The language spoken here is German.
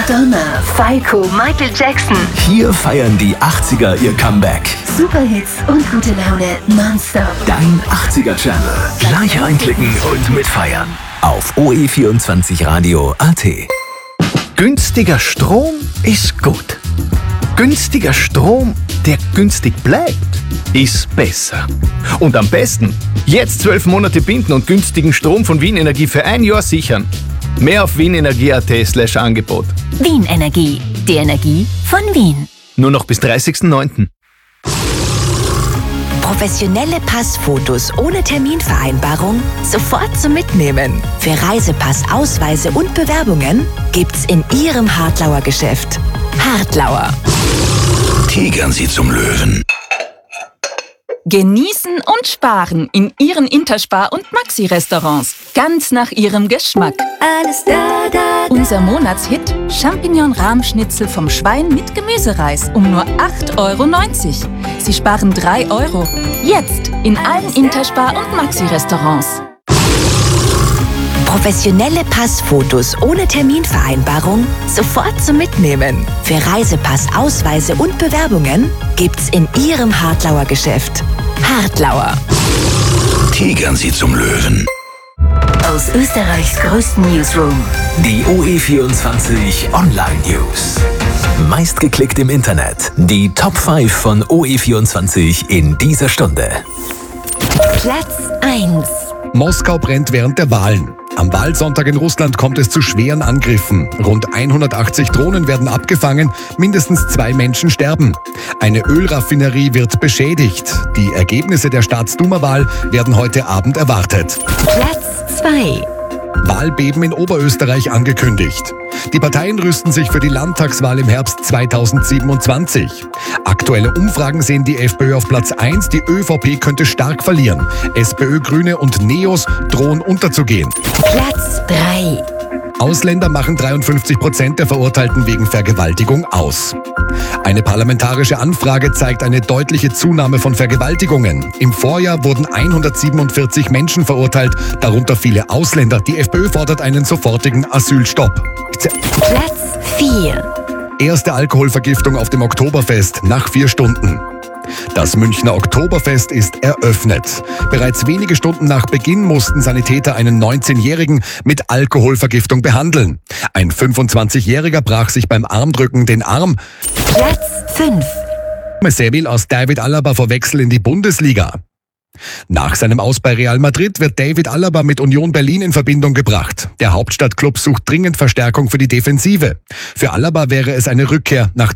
Madonna, Falco, Michael Jackson. Hier feiern die 80er ihr Comeback. Superhits und gute Laune nonstop. Dein 80er-Channel. Gleich reinklicken und mitfeiern. Auf OE24radio.at. Günstiger Strom ist gut. Günstiger Strom, der günstig bleibt, ist besser. Und am besten, jetzt 12 Monate binden und günstigen Strom von Wien Energie für 1 Jahr sichern. Mehr auf wienenergie.at/Angebot. Wien Energie, die Energie von Wien. Nur noch bis 30.09. Professionelle Passfotos ohne Terminvereinbarung sofort zum Mitnehmen. Für Reisepass, Ausweise und Bewerbungen gibt's in Ihrem Hartlauer Geschäft. Hartlauer. Tigern Sie zum Löwen. Genießen und sparen in Ihren Interspar- und Maxi-Restaurants. Ganz nach Ihrem Geschmack. Alles da. Unser Monatshit Champignon-Rahmschnitzel vom Schwein mit Gemüsereis um nur 8,90 €. Sie sparen 3 €. Jetzt in allen Interspar- und Maxi-Restaurants. Professionelle Passfotos ohne Terminvereinbarung sofort zum Mitnehmen. Für Reisepass, Ausweise und Bewerbungen gibt's in Ihrem Hartlauer Geschäft. Hartlauer. Tigern Sie zum Löwen. Aus Österreichs größten Newsroom. Die OE24 Online News. Meistgeklickt im Internet. Die Top 5 von OE24 in dieser Stunde. Platz 1. Moskau brennt während der Wahlen. Am Wahlsonntag in Russland kommt es zu schweren Angriffen. Rund 180 Drohnen werden abgefangen, mindestens 2 Menschen sterben. Eine Ölraffinerie wird beschädigt. Die Ergebnisse der Staatsduma-Wahl werden heute Abend erwartet. Platz 2. Wahlbeben in Oberösterreich angekündigt. Die Parteien rüsten sich für die Landtagswahl im Herbst 2027. Aktuelle Umfragen sehen die FPÖ auf Platz 1, die ÖVP könnte stark verlieren. SPÖ, Grüne und Neos drohen unterzugehen. Platz 3. Ausländer machen 53% der Verurteilten wegen Vergewaltigung aus. Eine parlamentarische Anfrage zeigt eine deutliche Zunahme von Vergewaltigungen. Im Vorjahr wurden 147 Menschen verurteilt, darunter viele Ausländer. Die FPÖ fordert einen sofortigen Asylstopp. Platz 4. Erste Alkoholvergiftung auf dem Oktoberfest nach 4 Stunden. Das Münchner Oktoberfest ist eröffnet. Bereits wenige Stunden nach Beginn mussten Sanitäter einen 19-Jährigen mit Alkoholvergiftung behandeln. Ein 25-Jähriger brach sich beim Armdrücken den Arm. Platz 5. Seville aus David Alaba vor Wechsel in die Bundesliga. Nach seinem Aus bei Real Madrid wird David Alaba mit Union Berlin in Verbindung gebracht. Der Hauptstadtklub sucht dringend Verstärkung für die Defensive. Für Alaba wäre es eine Rückkehr nach